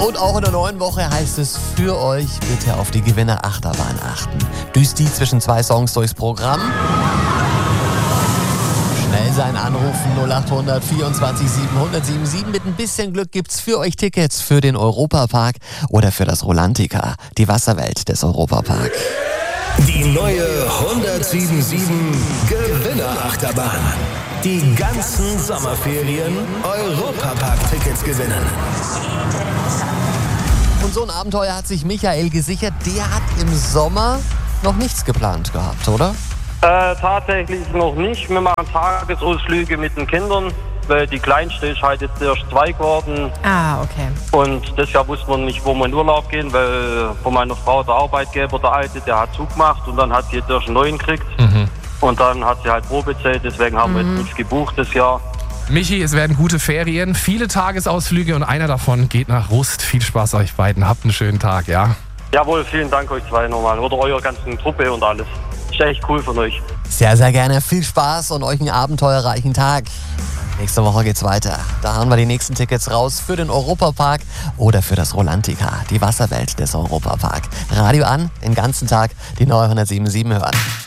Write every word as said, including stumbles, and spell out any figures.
Und auch in der neuen Woche heißt es für euch, bitte auf die Gewinner-Achterbahn achten. Düst die zwischen zwei Songs durchs Programm. Schnell sein anrufen, null acht hundert vierundzwanzig siebenhundert siebenundsiebzig. Mit ein bisschen Glück gibt's für euch Tickets für den Europapark oder für das Rolantica, die Wasserwelt des Europapark. Die neue hundertsiebenundsiebzig Gewinner-Achterbahn. Die ganzen Sommerferien Europapark-Tickets gewinnen. Und so ein Abenteuer hat sich Michael gesichert. Der hat im Sommer noch nichts geplant gehabt, oder? Äh, tatsächlich noch nicht. Wir machen Tagesausflüge mit den Kindern, weil die Kleinste ist halt jetzt erst zwei geworden. Ah, okay. Und das Jahr wusste man nicht, wo wir in Urlaub gehen, weil von meiner Frau der Arbeitgeber, der Alte, der hat zugemacht und dann hat sie jetzt erst einen neuen gekriegt. Mhm. Und dann hat sie halt Probezeit, deswegen haben Mhm. wir jetzt nichts gebucht das Jahr. Michi, es werden gute Ferien, viele Tagesausflüge und einer davon geht nach Rust. Viel Spaß euch beiden, habt einen schönen Tag, ja? Jawohl, vielen Dank euch zwei nochmal oder eurer ganzen Truppe und alles. Ist echt cool von euch. Sehr, sehr gerne. Viel Spaß und euch einen abenteuerreichen Tag. Nächste Woche geht's weiter. Da haben wir die nächsten Tickets raus für den Europapark oder für das Rolantica, die Wasserwelt des Europapark. Radio an, den ganzen Tag die neue hundertsiebenundsiebzig hören.